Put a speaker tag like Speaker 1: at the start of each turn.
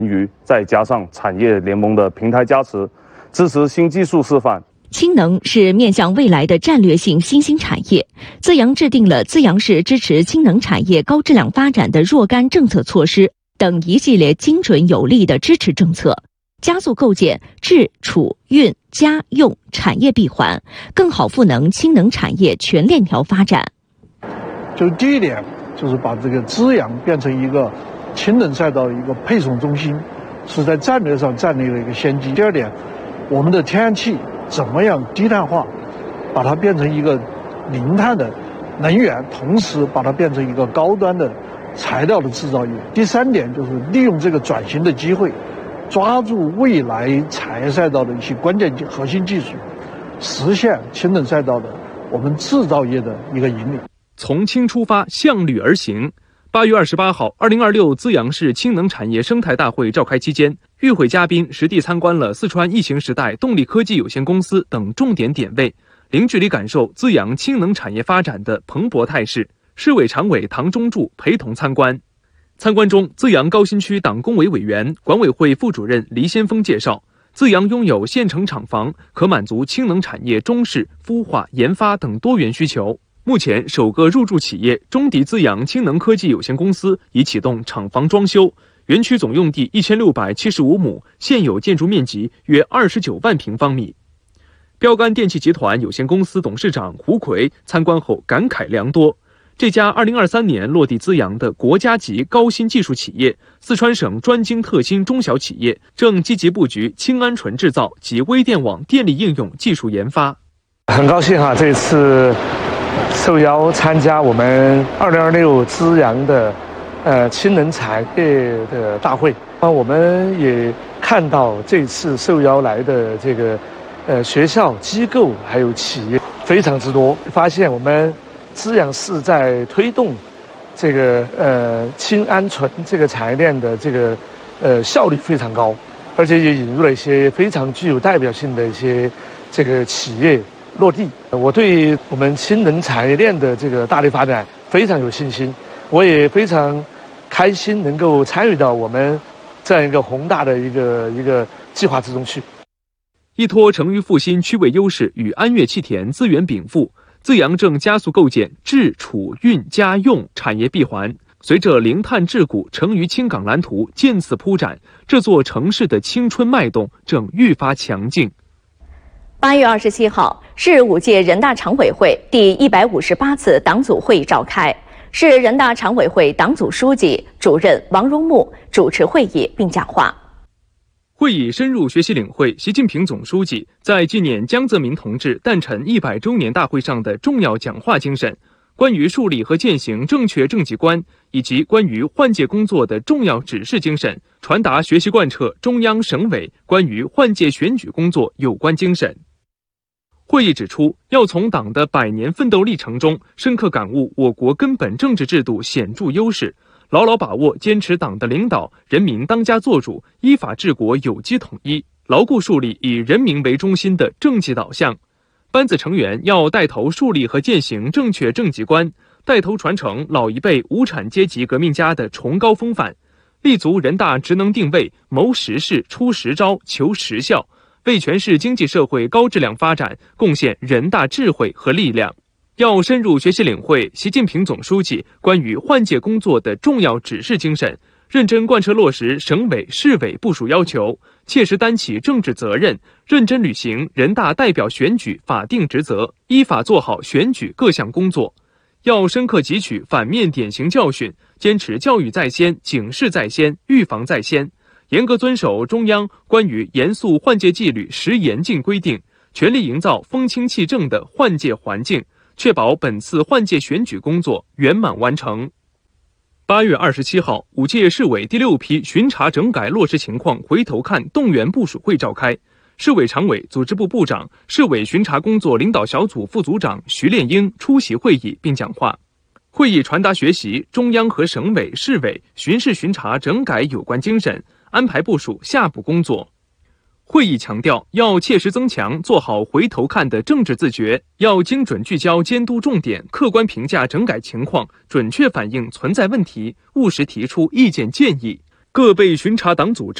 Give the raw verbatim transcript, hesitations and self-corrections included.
Speaker 1: 鱼再加上产业联盟的平台加持，支持新技术示范。
Speaker 2: 氢能是面向未来的战略性新兴产业，资阳制定了资阳市支持氢能产业高质量发展的若干政策措施等一系列精准有力的支持政策，加速构建制、储、运、加、用产业闭环，更好赋能氢能产业全链条发展。
Speaker 3: 就第一点，就是把这个资阳变成一个氢能赛道的一个配送中心，是在战略上占领了一个先机。第二点，我们的天然气怎么样低碳化，把它变成一个零碳的能源，同时把它变成一个高端的材料的制造业。第三点就是利用这个转型的机会，抓住未来产业赛道的一些关键核心技术，实现氢能赛道的我们制造业的一个引领。
Speaker 4: 从氢出发，向绿而行。八月二十八号，二零二六资阳市氢能产业生态大会召开期间，与会嘉宾实地参观了四川疫情时代动力科技有限公司等重点点位，零距离感受资阳氢能产业发展的蓬勃态势。市委常委唐中柱陪同参观。参观中，资阳高新区党工委委员、管委会副主任黎先锋介绍，资阳拥有现成厂房，可满足氢能产业中试、孵化、研发等多元需求。目前，首个入驻企业中迪资阳氢能科技有限公司已启动厂房装修，园区总用地一千六百七十五亩，现有建筑面积约二十九万平方米。标杆电器集团有限公司董事长胡奎参观后感慨良多。这家二零二三年落地资阳的国家级高新技术企业，四川省专精特新中小企业，正积极布局氢鹌鹑制造及微电网电力应用技术研发。
Speaker 5: 很高兴哈，这次受邀参加我们二零二六资阳的呃氢能产业的大会。啊，我们也看到这次受邀来的这个呃学校、机构还有企业非常之多，发现我们资阳市在推动这个呃氢鹌鹑这个产业链的这个呃效率非常高，而且也引入了一些非常具有代表性的一些这个企业落地。我对我们氢能产业链的这个大力发展非常有信心，我也非常开心能够参与到我们这样一个宏大的一个一个计划之中去。
Speaker 4: 依托成渝复兴区位优势与安岳气田资源禀赋，资阳正加速构建制、储、运、加、用产业闭环。随着零碳制股成渝青港蓝图渐次铺展，这座城市的青春脉动正愈发强劲。
Speaker 2: 八月二十七号，市五届人大常委会第一百五十八次党组会议召开，市人大常委会党组书记、主任王荣木主持会议并讲话。
Speaker 4: 会议深入学习领会习近平总书记在纪念江泽民同志诞辰一百周年大会上的重要讲话精神，关于树立和践行正确政绩观以及关于换届工作的重要指示精神，传达学习贯彻中央省委关于换届选举工作有关精神。会议指出，要从党的百年奋斗历程中深刻感悟我国根本政治制度显著优势，牢牢把握坚持党的领导、人民当家作主、依法治国有机统一，牢固树立以人民为中心的政绩导向。班子成员要带头树立和践行正确政绩观，带头传承老一辈无产阶级革命家的崇高风范，立足人大职能定位，谋实事、出实招、求实效，为全市经济社会高质量发展贡献人大智慧和力量。要深入学习领会习近平总书记关于换届工作的重要指示精神，认真贯彻落实省委市委部署要求，切实担起政治责任，认真履行人大代表选举法定职责，依法做好选举各项工作。要深刻汲取反面典型教训，坚持教育在先、警示在先、预防在先，严格遵守中央关于严肃换届纪律十严禁规定，全力营造风清气正的换届环境，确保本次换届选举工作圆满完成。八月二十七号，五届市委第六批巡查整改落实情况回头看动员部署会召开，市委常委、组织部部长、市委巡查工作领导小组副组长徐炼英出席会议并讲话。会议传达学习中央和省委、市委巡视巡查整改有关精神，安排部署下步工作。会议强调，要切实增强做好回头看的政治自觉，要精准聚焦监督重点，客观评价整改情况，准确反映存在问题，务实提出意见建议。 各被巡查党组织